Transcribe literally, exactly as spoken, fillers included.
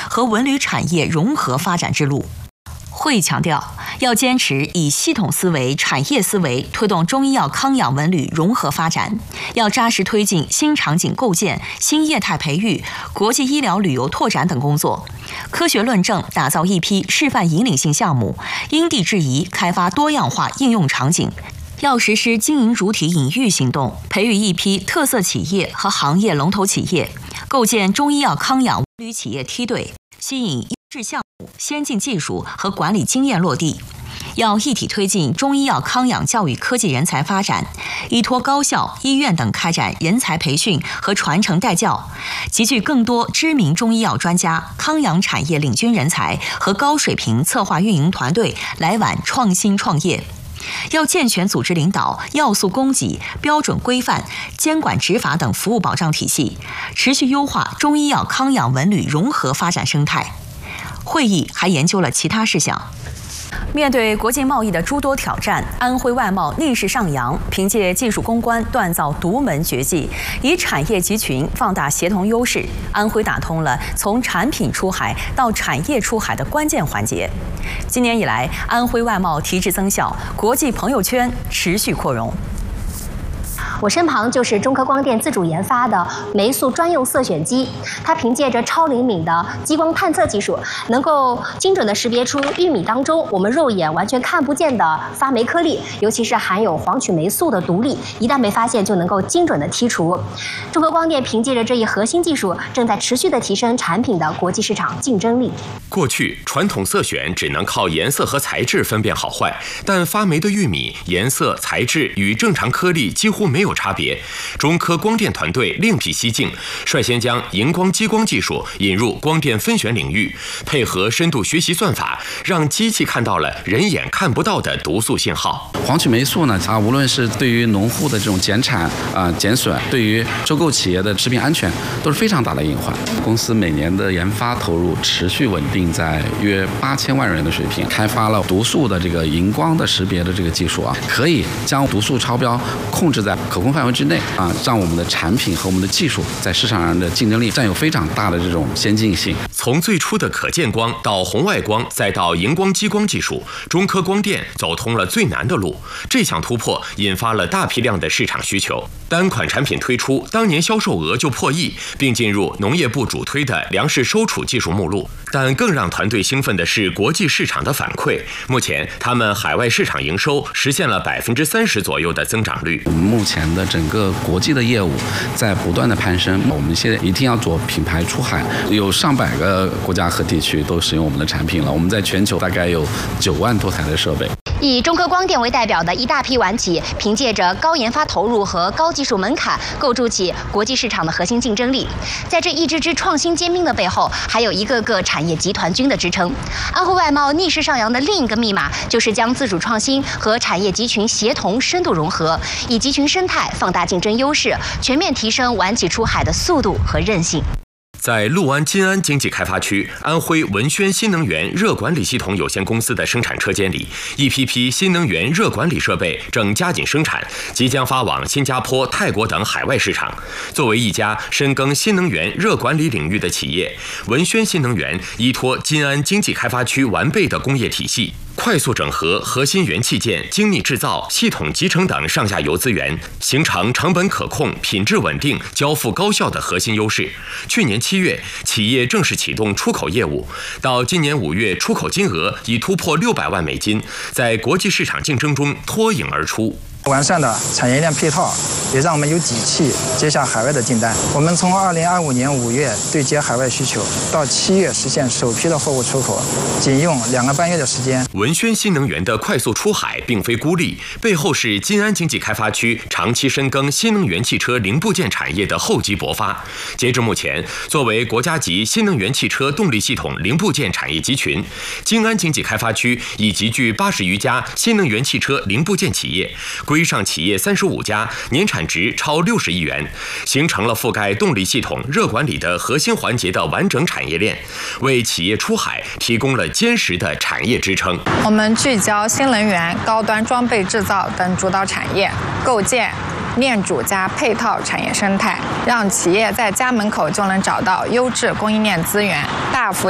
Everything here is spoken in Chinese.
和文旅产业融合发展之路。会议强调，要坚持以系统思维、产业思维推动中医药康养文旅融合发展，要扎实推进新场景构建、新业态培育、国际医疗旅游拓展等工作，科学论证打造一批示范引领性项目，因地制宜开发多样化应用场景。要实施经营主体引育行动，培育一批特色企业和行业龙头企业，构建中医药康养文旅企业梯队，吸引优质项目、先进技术和管理经验落地。要一体推进中医药康养教育科技人才发展，依托高校、医院等开展人才培训和传承带教，集聚更多知名中医药专家、康养产业领军人才和高水平策划运营团队来皖创新创业。要健全组织领导、要素供给、标准规范、监管执法等服务保障体系，持续优化中医药康养文旅融合发展生态。会议还研究了其他事项。面对国际贸易的诸多挑战，安徽外贸逆势上扬，凭借技术攻关锻造独门绝技，以产业集群放大协同优势，安徽打通了从产品出海到产业出海的关键环节。今年以来，安徽外贸提质增效，国际朋友圈持续扩容。 我身旁就是中科光电自主研发的霉素专用色选机，它凭借着超灵敏的激光探测技术，能够精准地识别出玉米当中我们肉眼完全看不见的发霉颗粒，尤其是含有黄曲霉素的毒粒，一旦被发现就能够精准地剔除。中科光电凭借着这一核心技术，正在持续地提升产品的国际市场竞争力。 过去传统色选只能靠颜色和材质分辨好坏，但发霉的玉米颜色、材质与正常颗粒几乎没有差别。中科光电团队另辟蹊径，率先将荧光激光技术引入光电分选领域，配合深度学习算法，让机器看到了人眼看不到的毒素信号。 黄曲霉素呢，啊，无论是对于农户的这种减产啊、呃、减损，对于收购企业的食品安全，都是非常大的隐患。公司每年的研发投入持续稳定在约八千万元的水平，开发了毒素的这个荧光的识别的这个技术啊，可以将毒素超标控制在可控范围之内啊，让我们的产品和我们的技术在市场上的竞争力占有非常大的这种先进性。 从最初的可见光到红外光，再到荧光激光技术，中科光电走通了最难的路。这项突破引发了大批量的市场需求，单款产品推出，当年销售额就破亿，并进入农业部主推的粮食收储技术目录。但更让团队兴奋的是国际市场的反馈，目前他们海外市场营收实现了百分之三十左右的增长率。 我们目前的整个国际的业务在不断的攀升，我们现在一定要做品牌出海，有上百个国家和地区都使用我们的产品了。我们在全球大概有九万多台的设备。 以中科光电为代表的一大批晚企，凭借着高研发投入和高技术门槛，构筑起国际市场的核心竞争力。在这一支支创新尖兵的背后，还有一个个产业集团军的支撑。安徽外贸逆势上扬的另一个密码，就是将自主创新和产业集群协同深度融合，以集群生态放大竞争优势，全面提升晚企出海的速度和韧性。 在六安金安经济开发区，安徽文轩新能源热管理系统有限公司的生产车间里，一批批新能源热管理设备正加紧生产，即将发往新加坡、泰国等海外市场。作为一家深耕新能源热管理领域的企业，文轩新能源依托金安经济开发区完备的工业体系，快速整合核心元器件、精密制造、系统集成等上下游资源，形成成本可控、品质稳定、交付高效的核心优势。去年七月，企业正式启动出口业务，到今年五月，出口金额已突破六百万美金，在国际市场竞争中脱颖而出。 完善的产业链配套，也让我们有底气接下海外的订单。我们从二零二五年五月对接海外需求，到七月实现首批的货物出口，仅用两个半月的时间。 文轩新能源的快速出海并非孤立，背后是金安经济开发区长期深耕新能源汽车零部件产业的厚积薄发。截至目前，作为国家级新能源汽车动力系统零部件产业集群，金安经济开发区已集聚八十余家新能源汽车零部件企业，规上企业三十五家，年产值超六十亿元，形成了覆盖动力系统热管理的核心环节的完整产业链，为企业出海提供了坚实的产业支撑。 我们聚焦新能源、高端装备制造等主导产业，构建链主加配套产业生态，让企业在家门口就能找到优质供应链资源，大幅